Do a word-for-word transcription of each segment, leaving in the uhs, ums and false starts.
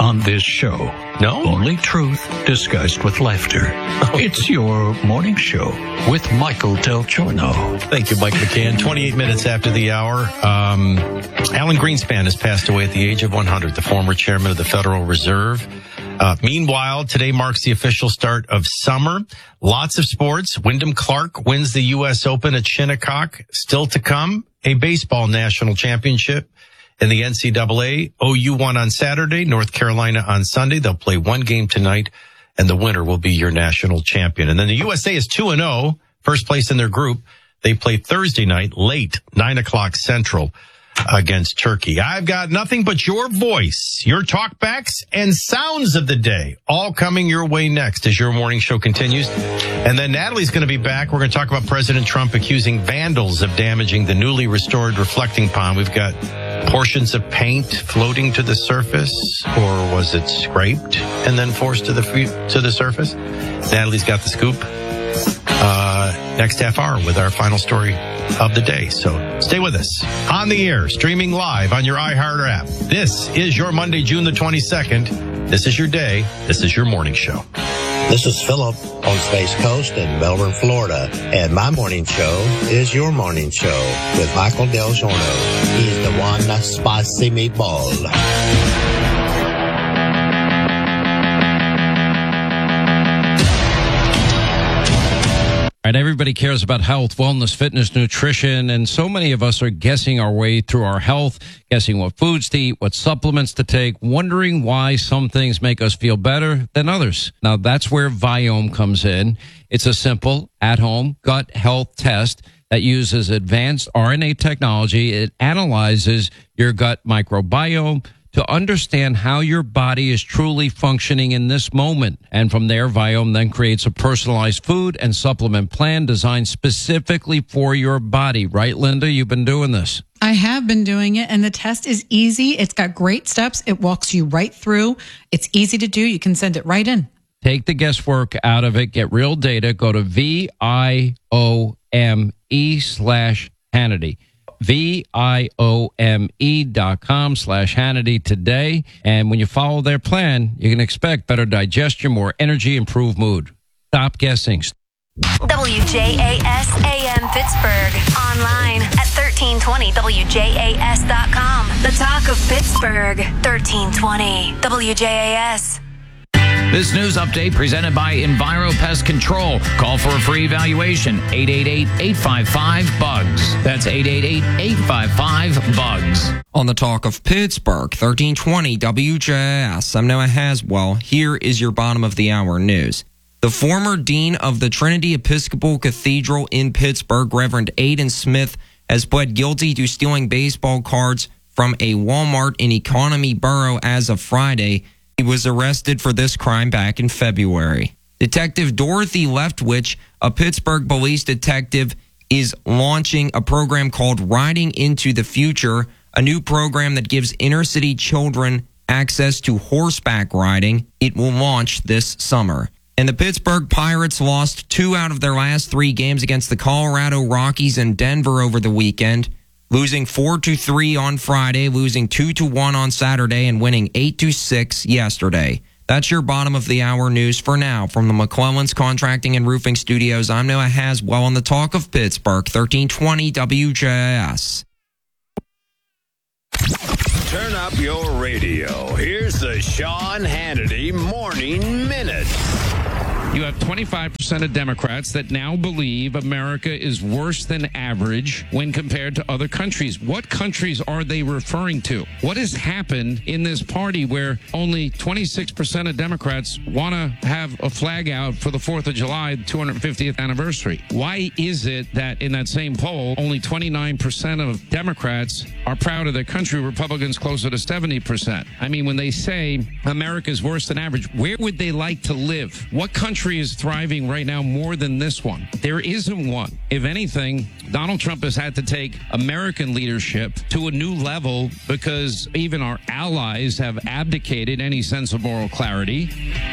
on this show. No? Only truth disguised with laughter. It's your morning show with Michael Del Giorno. Thank you, Mike McCann. twenty-eight minutes after the hour. Um, Alan Greenspan has passed away at the age of one hundred, the former chairman of the Federal Reserve. Uh, meanwhile, today marks the official start of summer. Lots of sports. Wyndham Clark wins the U S Open at Shinnecock. Still to come, a baseball national championship in the N C double A. O U won on Saturday, North Carolina on Sunday. They'll play one game tonight, and the winner will be your national champion. And then the U S A is two and oh, first place in their group. They play Thursday night, late, nine o'clock Central, against Turkey. I've got nothing but your voice, your talkbacks, and sounds of the day, all coming your way next as your morning show continues. And then Natalie's going to be back. We're going to talk about President Trump accusing vandals of damaging the newly restored reflecting pond. We've got portions of paint floating to the surface, or was it scraped and then forced to the to the surface? Natalie's got the scoop. Uh, next half hour with our final story of the day. So stay with us on the air, streaming live on your iHeart app. This is your Monday, June the twenty-second. This is your day. This is your morning show. This is Philip on Space Coast in Melbourne, Florida. And my morning show is your morning show with Michael Del Giorno. He's the one spicy meatball. Right, everybody cares about health, wellness, fitness, nutrition, and so many of us are guessing our way through our health, guessing what foods to eat, what supplements to take, wondering why some things make us feel better than others. Now, that's where Viome comes in. It's a simple, at-home gut health test that uses advanced R N A technology. It analyzes your gut microbiome to understand how your body is truly functioning in this moment. And from there, Viome then creates a personalized food and supplement plan designed specifically for your body. Right, Linda? You've been doing this. I have been doing it, and the test is easy. It's got great steps. It walks you right through. It's easy to do. You can send it right in. Take the guesswork out of it. Get real data. Go to V I O M E slash Hannity. V-I-O-M-E dot com slash Hannity today. And when you follow their plan, you can expect better digestion, more energy, improved mood. Stop guessing. W J A S A M Pittsburgh. Online at thirteen twenty W J A S dot com. The talk of Pittsburgh. thirteen twenty W J A S. This news update presented by Enviro Pest Control. Call for a free evaluation. eight eight eight, eight five five, B U G S. That's eight eight eight, eight five five, B U G S. On the talk of Pittsburgh, thirteen twenty W J A S. I'm Noah Haswell. Here is your bottom of the hour news. The former dean of the Trinity Episcopal Cathedral in Pittsburgh, Reverend Aidan Smith, has pled guilty to stealing baseball cards from a Walmart in Economy Borough as of Friday. He was arrested for this crime back in February. Detective Dorothy Leftwich, a Pittsburgh police detective, is launching a program called Riding into the Future, a new program that gives inner-city children access to horseback riding. It will launch this summer. And the Pittsburgh Pirates lost two out of their last three games against the Colorado Rockies and Denver over the weekend, losing four to three on Friday, losing two to one on Saturday, and winning eight to six yesterday. That's your bottom of the hour news for now. From the McClellan's Contracting and Roofing Studios, I'm Noah Haswell on the talk of Pittsburgh, thirteen twenty W J A S. Turn up your radio. Here's the Sean Hannity Morning Minute. You have twenty-five percent of Democrats that now believe America is worse than average when compared to other countries. What countries are they referring to? What has happened in this party where only twenty-six percent of Democrats want to have a flag out for the fourth of July, two hundred fiftieth anniversary? Why is it that in that same poll, only twenty-nine percent of Democrats are proud of their country, Republicans closer to seventy percent? I mean, when they say America is worse than average, where would they like to live? What country is thriving right now more than this one? There isn't one. If anything, Donald Trump has had to take American leadership to a new level because even our allies have abdicated any sense of moral clarity.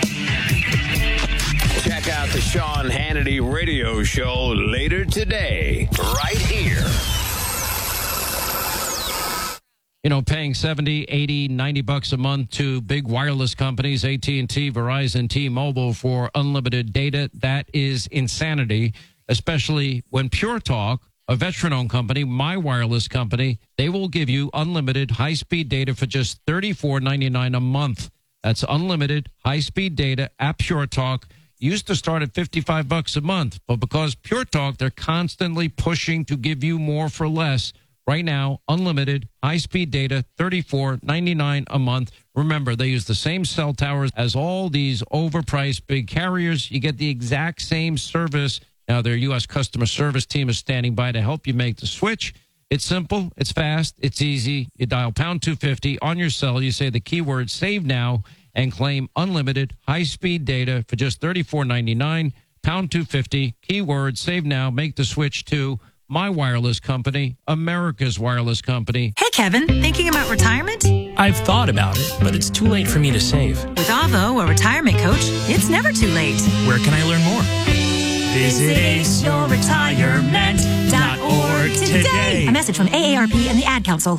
Check out the Sean Hannity radio show later today, right here. you know, paying seventy, eighty, ninety bucks a month to big wireless companies, A T and T, Verizon, T-Mobile for unlimited data. That is insanity, especially when Pure Talk, a veteran-owned company, my wireless company, they will give you unlimited high-speed data for just thirty-four ninety-nine a month. That's unlimited high-speed data at Pure Talk. Used to start at fifty-five bucks a month, but because Pure Talk, they're constantly pushing to give you more for less. Right now, unlimited high-speed data, thirty-four ninety-nine a month. Remember, they use the same cell towers as all these overpriced big carriers. You get the exact same service. Now, their U S customer service team is standing by to help you make the switch. It's simple, it's fast, it's easy. You dial pound two fifty on your cell. You say the keyword save now and claim unlimited high-speed data for just thirty-four ninety-nine. Pound two fifty, keyword save now. Make the switch to my wireless company, America's wireless company. Hey, Kevin, thinking about retirement? I've thought about it, but it's too late for me to save. With Avo, a retirement coach, it's never too late. Where can I learn more? Visit ace your retirement dot org today. A message from A A R P and the Ad Council.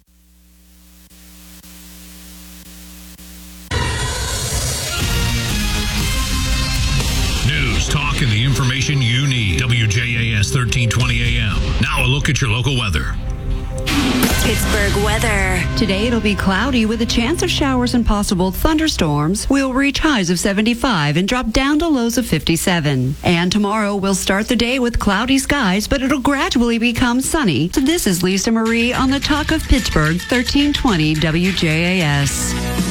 News, talk, and the information you need. W J A S thirteen twenty A M. Now a look at your local weather. Pittsburgh weather. Today it'll be cloudy with a chance of showers and possible thunderstorms. We'll reach highs of seventy-five and drop down to lows of fifty-seven. And tomorrow we'll start the day with cloudy skies, but it'll gradually become sunny. So this is Lisa Marie on the Talk of Pittsburgh, thirteen twenty W J A S.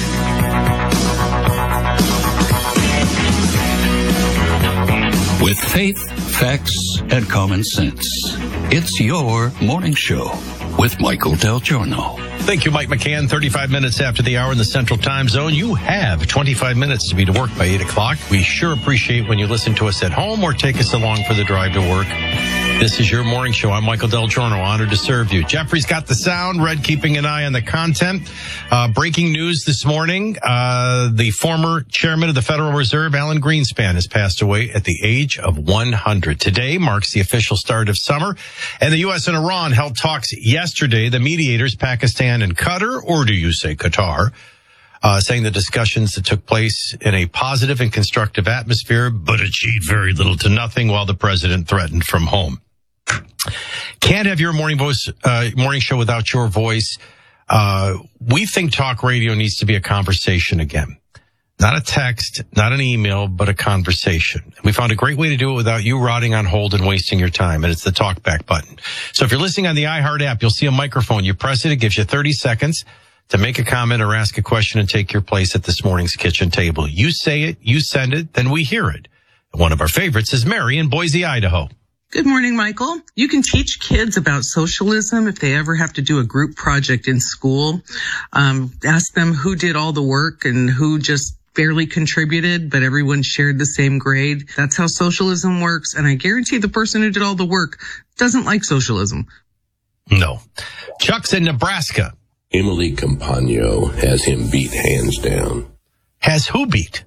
With faith, facts, and common sense, it's your morning show with Michael Del Giorno. Thank you, Mike McCann. thirty-five minutes after the hour in the Central Time Zone. You have twenty-five minutes to be to work by eight o'clock. We sure appreciate when you listen to us at home or take us along for the drive to work. This is your morning show. I'm Michael Del Giorno, honored to serve you. Jeffrey's got the sound, Red keeping an eye on the content. Uh, breaking news this morning, uh, the former chairman of the Federal Reserve, Alan Greenspan, has passed away at the age of one hundred. Today marks the official start of summer, and the U S and Iran held talks yesterday. The mediators, Pakistan and Qatar, or do you say Qatar, uh, saying the discussions that took place in a positive and constructive atmosphere, but achieved very little to nothing while the president threatened from home. Can't have your morning voice, uh, morning show without your voice. Uh, we think talk radio needs to be a conversation again. Not a text, not an email, but a conversation. We found a great way to do it without you rotting on hold and wasting your time, and it's the talk back button. So if you're listening on the iHeart app, you'll see a microphone. You press it, it gives you thirty seconds to make a comment or ask a question and take your place at this morning's kitchen table. You say it, you send it, then we hear it. One of our favorites is Mary in Boise, Idaho. Good morning, Michael. You can teach kids about socialism if they ever have to do a group project in school. Um, ask them who did all the work and who just barely contributed, but everyone shared the same grade. That's how socialism works. And I guarantee the person who did all the work doesn't like socialism. No. Chuck's in Nebraska. Emily Campagno has him beat hands down. Has who beat?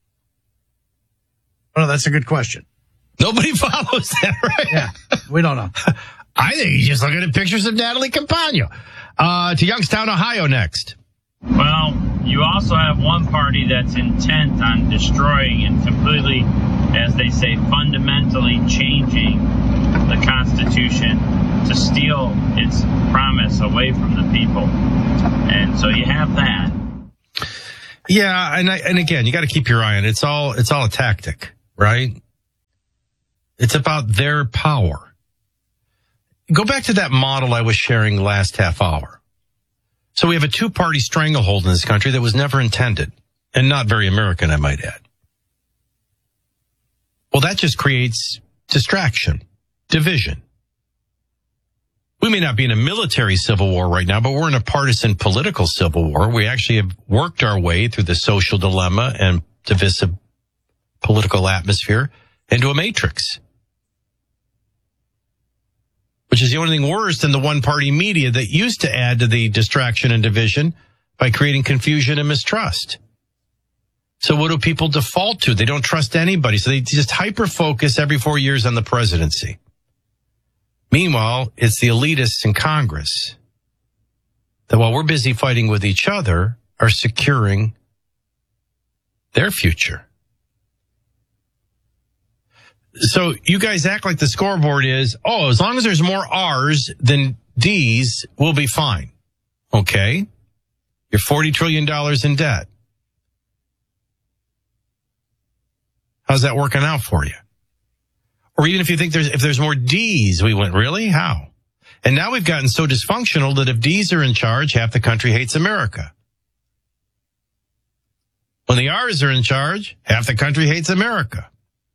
Oh, that's a good question. Nobody follows that, right? Yeah, we don't know. I think he's just looking at pictures of Natalie Campagno. Uh, to Youngstown, Ohio next. Well, you also have one party that's intent on destroying and completely, as they say, fundamentally changing the Constitution to steal its promise away from the people. And so you have that. Yeah, and I, and again, you got to keep your eye on it. It's all, it's all a tactic, right? It's about their power. Go back to that model I was sharing last half hour. So we have a two-party stranglehold in this country that was never intended, and not very American, I might add. Well, that just creates distraction, division. We may not be in a military civil war right now, but we're in a partisan political civil war. We actually have worked our way through the social dilemma and divisive political atmosphere into a matrix, which is the only thing worse than the one-party media that used to add to the distraction and division by creating confusion and mistrust. So what do people default to? They don't trust anybody, so they just hyper-focus every four years on the presidency. Meanwhile, it's the elitists in Congress that while we're busy fighting with each other, are securing their future. So you guys act like the scoreboard is, oh, as long as there's more R's than D's, we'll be fine. Okay? You're forty trillion dollars in debt. How's that working out for you? Or even if you think there's, if there's more D's, we went, really? How? And now we've gotten so dysfunctional that if D's are in charge, half the country hates America. When the R's are in charge, half the country hates America.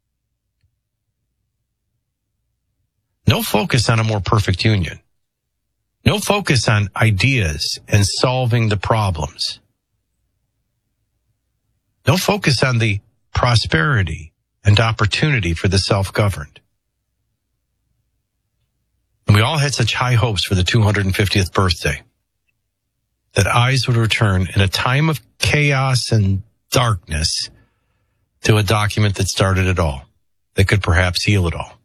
No focus on a more perfect union. No focus on ideas and solving the problems. No focus on the prosperity and opportunity for the self-governed. And we all had such high hopes for the two hundred fiftieth birthday that eyes would return in a time of chaos and darkness to a document that started it all, that could perhaps heal it all.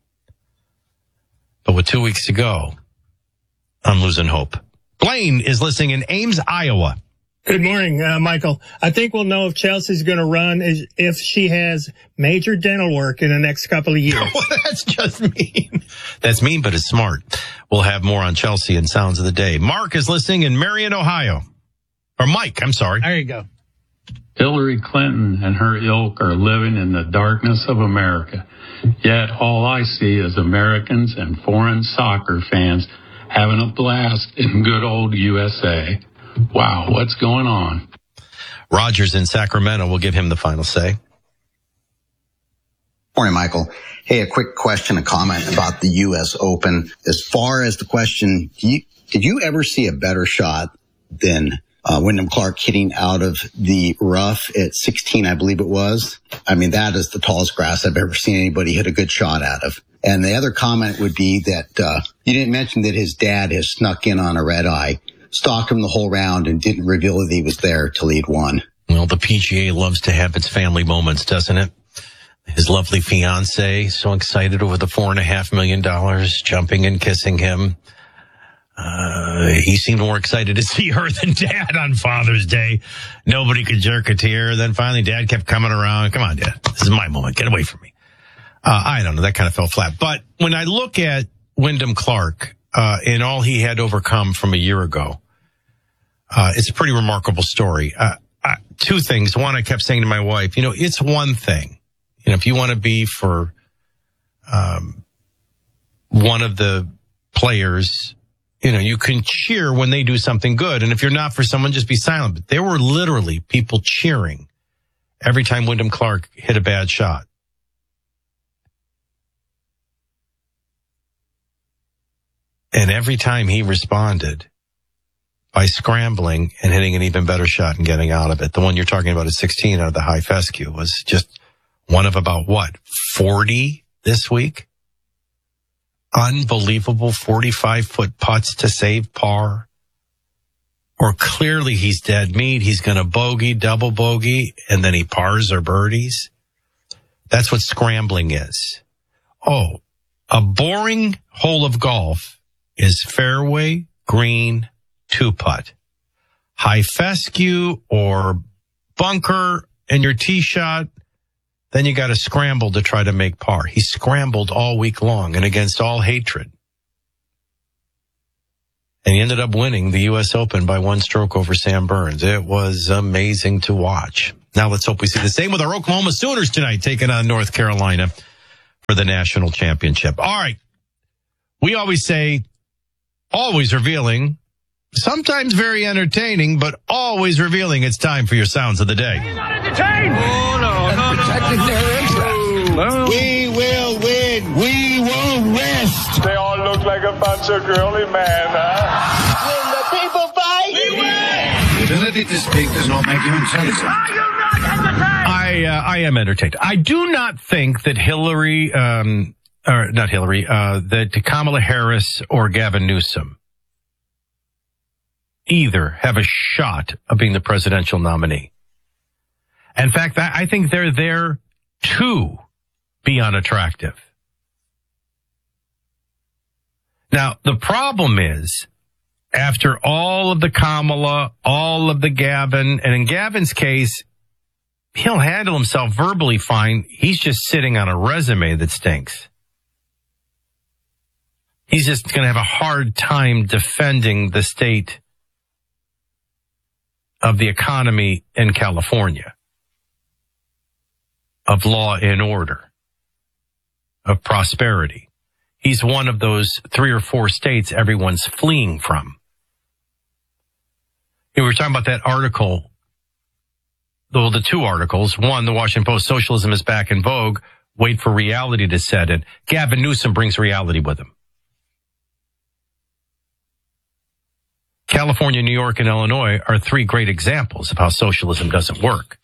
But with two weeks to go, I'm losing hope. Blaine is listening in Ames, Iowa. Good morning, uh, Michael. I think we'll know if Chelsea's going to run is if she has major dental work in the next couple of years. Well, that's just mean. That's mean, but it's smart. We'll have more on Chelsea and Sounds of the Day. Mark is listening in Marion, Ohio. Or Mike, I'm sorry. There you go. Hillary Clinton and her ilk are living in the darkness of America. Yet all I see is Americans and foreign soccer fans having a blast in good old U S A. Wow, what's going on? Rogers in Sacramento. Will give him the final say. Morning, Michael. Hey, a quick question, a comment about the U S Open. As far as the question, do you, did you ever see a better shot than uh, Wyndham Clark hitting out of the rough at sixteen, I believe it was? I mean, that is the tallest grass I've ever seen anybody hit a good shot out of. And the other comment would be that uh, you didn't mention that his dad has snuck in on a red eye, stalked him the whole round, and didn't reveal that he was there till he'd won. Well, the P G A loves to have its family moments, doesn't it? His lovely fiance, so excited over the four and a half million dollars, jumping and kissing him. Uh, he seemed more excited to see her than Dad on Father's Day. Nobody could jerk a tear. Then finally Dad kept coming around. Come on, Dad. This is my moment. Get away from me. Uh, I don't know. That kind of fell flat. But when I look at Wyndham Clark, uh, and all he had overcome from a year ago, uh, it's a pretty remarkable story. Uh, uh, two things. One, I kept saying to my wife, you know, it's one thing. You know, if you want to be for, um, one of the players, you know, you can cheer when they do something good. And if you're not for someone, just be silent. But there were literally people cheering every time Wyndham Clark hit a bad shot. And every time he responded by scrambling and hitting an even better shot and getting out of it. The one you're talking about at sixteen out of the high fescue was just one of about, what, forty this week? Unbelievable forty-five foot putts to save par. Or clearly he's dead meat. He's going to bogey, double bogey, and then he pars or birdies. That's what scrambling is. Oh, a boring hole of golf is fairway, green, two putt. High fescue or bunker and your tee shot, then you got to scramble to try to make par. He scrambled all week long and against all hatred. And he ended up winning the U S Open by one stroke over Sam Burns. It was amazing to watch. Now let's hope we see the same with our Oklahoma Sooners tonight, taking on North Carolina for the national championship. All right. We always say, always revealing, sometimes very entertaining, but always revealing. It's time for your Sounds of the Day. Oh, no, no, protecting their interests. We will win. We won't rest. They all look like a bunch of girly men, huh? When the people fight, we win. The ability to speak does not make you intelligent. Are you not entertained? I, uh, I am entertained. I do not think that Hillary, um, or not Hillary, uh, that Kamala Harris or Gavin Newsom either have a shot of being the presidential nominee. In fact, I think they're there to be unattractive. Now, the problem is, after all of the Kamala, all of the Gavin, and in Gavin's case, he'll handle himself verbally fine. He's just sitting on a resume that stinks. He's just going to have a hard time defending the state of the economy in California, of law and order, of prosperity. He's one of those three or four states everyone's fleeing from. We were talking about that article, well, the two articles. One, the Washington Post, socialism is back in vogue. Wait for reality to set in. Gavin Newsom brings reality with him. California, New York, and Illinois are three great examples of how socialism doesn't work.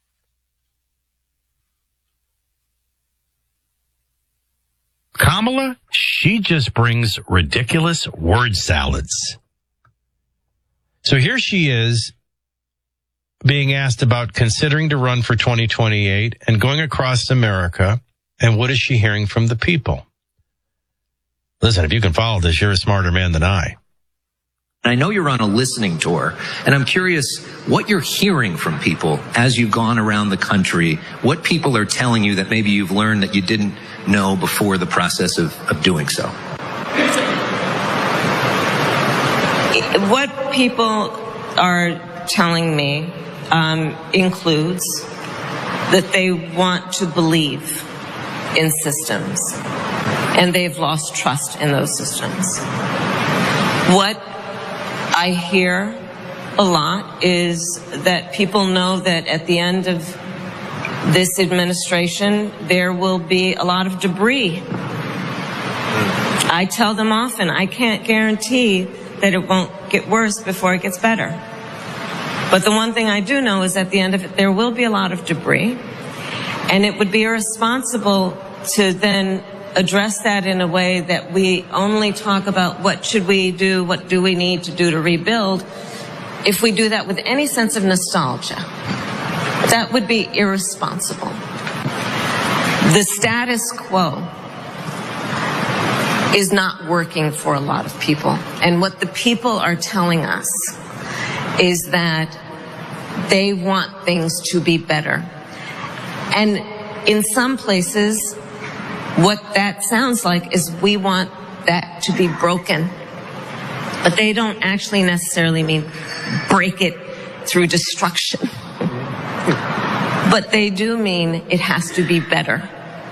Kamala, she just brings ridiculous word salads. So here she is being asked about considering to run for twenty twenty-eight and going across America. And what is she hearing from the people? Listen, if you can follow this, you're a smarter man than I. I know you're on a listening tour, and I'm curious what you're hearing from people as you've gone around the country, what people are telling you that maybe you've learned that you didn't know before the process of, of doing so. What people are telling me um, includes that they want to believe in systems, and they've lost trust in those systems. What I hear a lot is that people know that at the end of this administration, there will be a lot of debris. I tell them often, I can't guarantee that it won't get worse before it gets better. But the one thing I do know is at the end of it, there will be a lot of debris. And it would be irresponsible to then address that in a way that we only talk about what should we do, what do we need to do to rebuild. If we do that with any sense of nostalgia, that would be irresponsible. The status quo is not working for a lot of people. And what the people are telling us is that they want things to be better. And in some places, what that sounds like is we want that to be broken. But they don't actually necessarily mean break it through destruction. But they do mean it has to be better.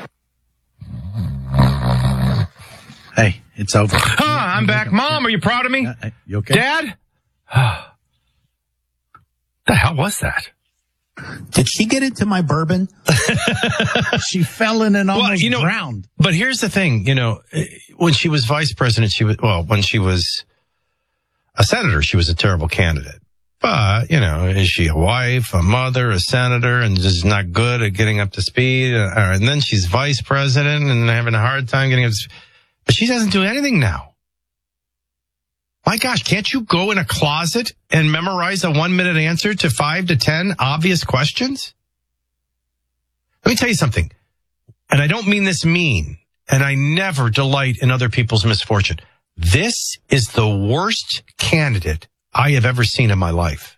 Hey, it's over. Ah, I'm back. Mom, are you proud of me? Uh, you okay? Dad? What the hell was that? Did she get into my bourbon? She fell in and almost well, you know, drowned. But here's the thing, you know, when she was vice president, she was, well, when she was a senator, she was a terrible candidate. But, you know, is she a wife, a mother, a senator, and just not good at getting up to speed? Uh, and then she's vice president and having a hard time getting up to speed. But she doesn't do anything now. My gosh, can't you go in a closet and memorize a one-minute answer to five to ten obvious questions? Let me tell you something, and I don't mean this mean, and I never delight in other people's misfortune. This is the worst candidate I have ever seen in my life.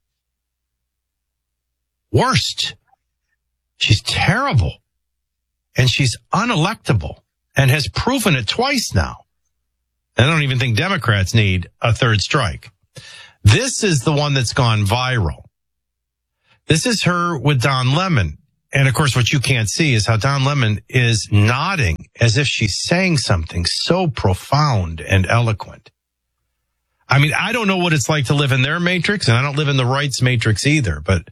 Worst. She's terrible, and she's unelectable, and has proven it twice now. I don't even think Democrats need a third strike. This is the one that's gone viral. This is her with Don Lemon. And of course, what you can't see is how Don Lemon is nodding as if she's saying something so profound and eloquent. I mean, I don't know what it's like to live in their matrix, and I don't live in the right's matrix either, but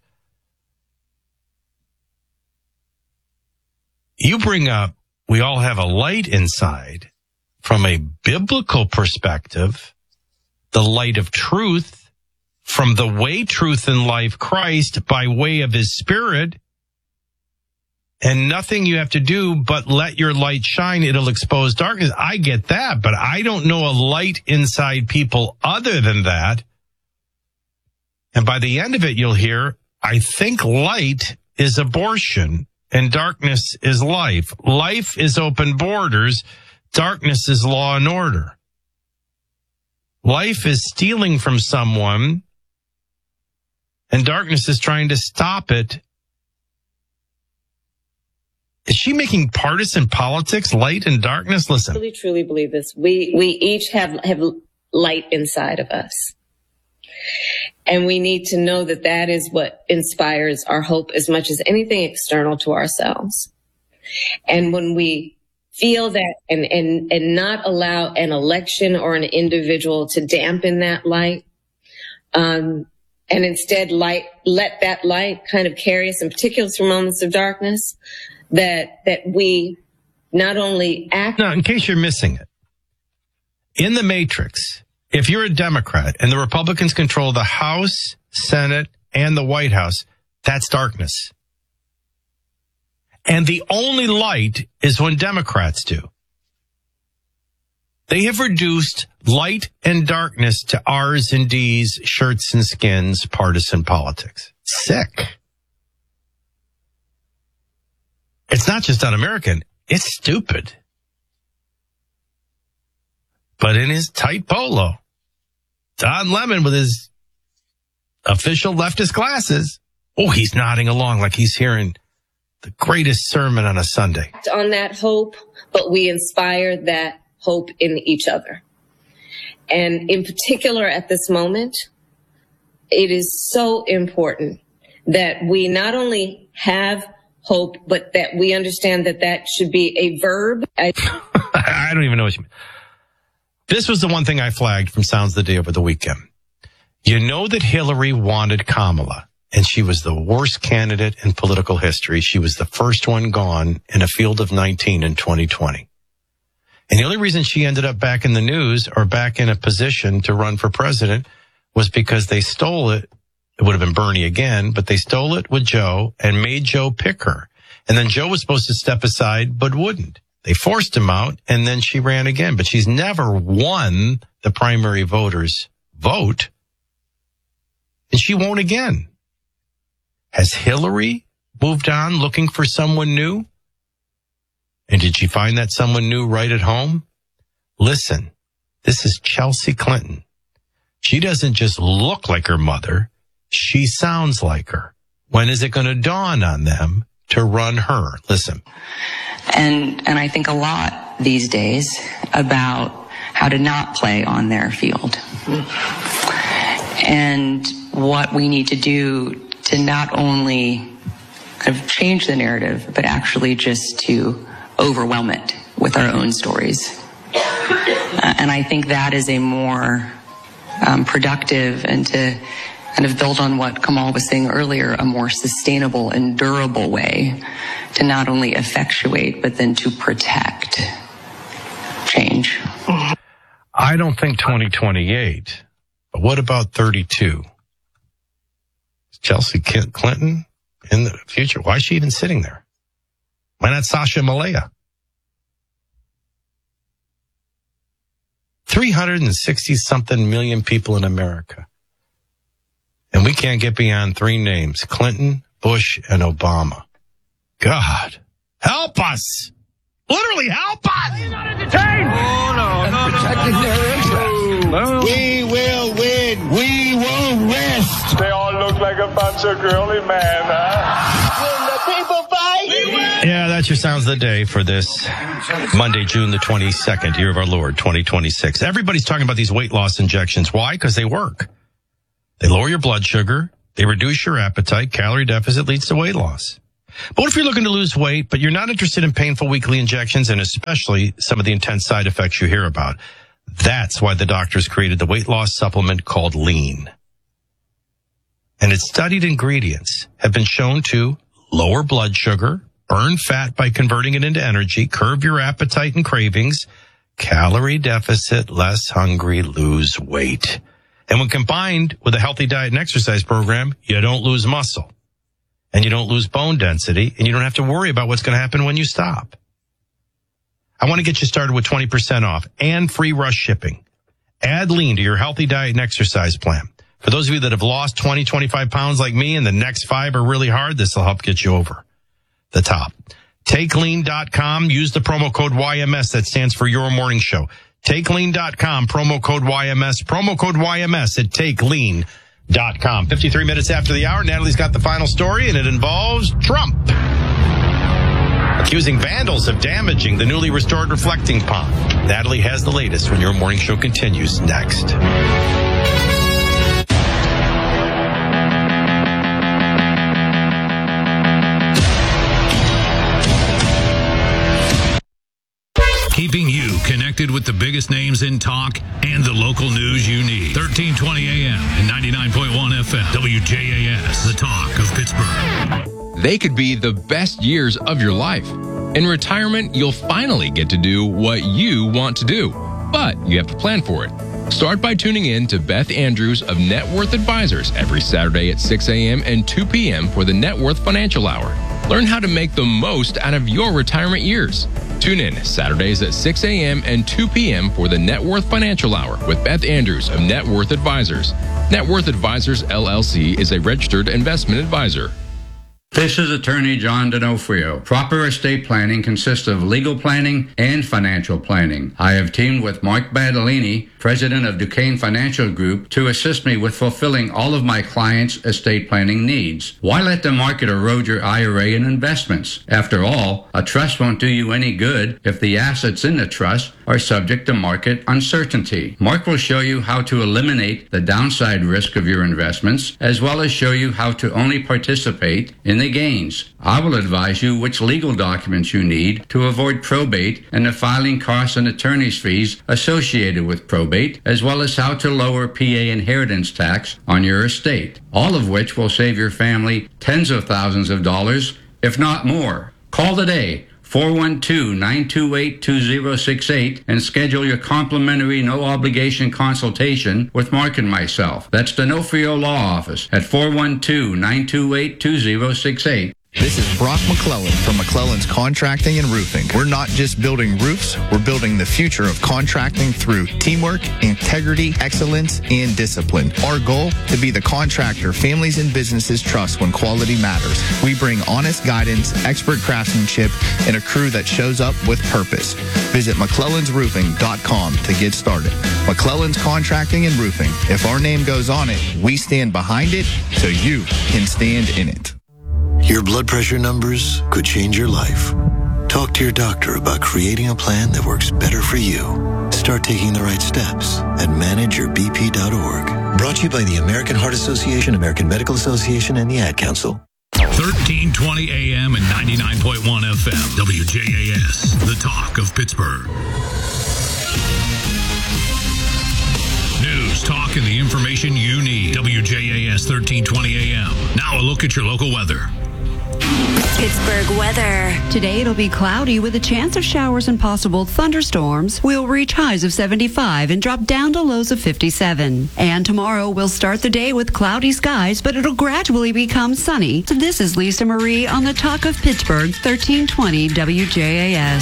you bring up, we all have a light inside. From a biblical perspective, the light of truth, from the way, truth, and life, Christ, by way of his Spirit, and nothing you have to do but let your light shine, it'll expose darkness. I get that, but I don't know a light inside people other than that. And by the end of it, you'll hear, I think light is abortion and darkness is life. Life is open borders. Darkness is law and order. Life is stealing from someone, and darkness is trying to stop it. Is she making partisan politics, light and darkness? Listen. I really, truly believe this. We, we each have, have light inside of us. And we need to know that that is what inspires our hope as much as anything external to ourselves. And when we feel that and, and, and not allow an election or an individual to dampen that light, um, and instead light, let that light kind of carry us in particular through moments of darkness, that, that we not only act. Now, in case you're missing it, in the Matrix, if you're a Democrat and the Republicans control the House, Senate, and the White House, that's darkness. And the only light is when Democrats do. They have reduced light and darkness to R's and D's, shirts and skins, partisan politics. Sick. It's not just un-American, it's stupid. But in his tight polo, Don Lemon with his official leftist glasses, oh, he's nodding along like he's hearing the greatest sermon on a Sunday. On that hope, but we inspire that hope in each other. And in particular at this moment, it is so important that we not only have hope, but that we understand that that should be a verb. I, I don't even know what you mean. This was the one thing I flagged from Sounds of the Day over the weekend. You know that Hillary wanted Kamala, and she was the worst candidate in political history. She was the first one gone in a field of nineteen in twenty twenty. And the only reason she ended up back in the news or back in a position to run for president was because they stole it. It would have been Bernie again, but they stole it with Joe and made Joe pick her. And then Joe was supposed to step aside, but wouldn't. They forced him out, and then she ran again. But she's never won the primary voters' vote, and she won't again. Has Hillary moved on looking for someone new? And did she find that someone new right at home? Listen, this is Chelsea Clinton. She doesn't just look like her mother. She sounds like her. When is it going to dawn on them to run her? Listen. And and I think a lot these days about how to not play on their field. And what we need to do to not only kind of change the narrative, but actually just to overwhelm it with our own stories. Uh, and I think that is a more um, productive and to kind of build on what Kamal was saying earlier, a more sustainable and durable way to not only effectuate, but then to protect change. I don't think twenty twenty-eight, but what about thirty-two? Is Chelsea Clinton in the future? Why is she even sitting there? Why not Sasha Malaya? three hundred sixty something million people in America. And we can't get beyond three names, Clinton, Bush, and Obama. God, help us. Literally help us. You're not entertained. Oh, no, no, no. Protecting their interests. No. We will win. We won't rest. They all look like a bunch of girly men, huh? When the people fight, we win. Yeah, that's your Sounds of the Day for this Monday, June the twenty-second, year of our Lord, twenty twenty-six. Everybody's talking about these weight loss injections. Why? Because they work. They lower your blood sugar. They reduce your appetite. Calorie deficit leads to weight loss. But what if you're looking to lose weight, but you're not interested in painful weekly injections and especially some of the intense side effects you hear about? That's why the doctors created the weight loss supplement called Lean. And its studied ingredients have been shown to lower blood sugar, burn fat by converting it into energy, curb your appetite and cravings, calorie deficit, less hungry, lose weight. And when combined with a healthy diet and exercise program, you don't lose muscle and you don't lose bone density and you don't have to worry about what's going to happen when you stop. I want to get you started with twenty percent off and free rush shipping. Add Lean to your healthy diet and exercise plan. For those of you that have lost twenty, twenty-five pounds like me and the next five are really hard, this will help get you over the top. Take lean dot com. Use the promo code Y M S. That stands for Your Morning Show. take lean dot com, promo code Y M S, promo code Y M S at take lean dot com. fifty-three minutes after the hour, Natalie's got the final story, and it involves Trump accusing vandals of damaging the newly restored reflecting pond. Natalie has the latest when your morning show continues next. Keeping you connected with the biggest names in talk and the local news you need. thirteen twenty A M and ninety-nine point one F M. W J A S, the talk of Pittsburgh. They could be the best years of your life. In retirement, you'll finally get to do what you want to do, but you have to plan for it. Start by tuning in to Beth Andrews of Net Worth Advisors every Saturday at six A M and two P M for the Net Worth Financial Hour. Learn how to make the most out of your retirement years. Tune in Saturdays at six A M and two P M for the Net Worth Financial Hour with Beth Andrews of Net Worth Advisors. Net Worth Advisors, L L C is a registered investment advisor. This is Attorney John D'Onofrio. Proper estate planning consists of legal planning and financial planning. I have teamed with Mark Badalini, president of Duquesne Financial Group, to assist me with fulfilling all of my clients' estate planning needs. Why let the market erode your I R A and investments? After all, a trust won't do you any good if the assets in the trust are subject to market uncertainty. Mark will show you how to eliminate the downside risk of your investments, as well as show you how to only participate in the gains. I will advise you which legal documents you need to avoid probate and the filing costs and attorney's fees associated with probate, as well as how to lower P A inheritance tax on your estate, all of which will save your family tens of thousands of dollars, if not more. Call today, four one two, nine two eight, two zero six eight, and schedule your complimentary no-obligation consultation with Mark and myself. That's D'Onofrio Law Office at four one two, nine two eight, two zero six eight. This is Brock McClellan from McClellan's Contracting and Roofing. We're not just building roofs, we're building the future of contracting through teamwork, integrity, excellence, and discipline. Our goal, to be the contractor families and businesses trust when quality matters. We bring honest guidance, expert craftsmanship, and a crew that shows up with purpose. Visit McClellans Roofing dot com to get started. McClellan's Contracting and Roofing. If our name goes on it, we stand behind it so you can stand in it. Your blood pressure numbers could change your life. Talk to your doctor about creating a plan that works better for you. Start taking the right steps at manage your b p dot org. Brought to you by the American Heart Association, American Medical Association, and the Ad Council. thirteen twenty A M and ninety-nine point one F M. W J A S, the talk of Pittsburgh. News, talk, and the information you need. W J A S thirteen twenty A M. Now a look at your local weather. Pittsburgh weather. Today it'll be cloudy with a chance of showers and possible thunderstorms. We'll reach highs of seventy-five and drop down to lows of fifty-seven. And tomorrow we'll start the day with cloudy skies, but it'll gradually become sunny. So this is Lisa Marie on the Talk of Pittsburgh, thirteen twenty W J A S.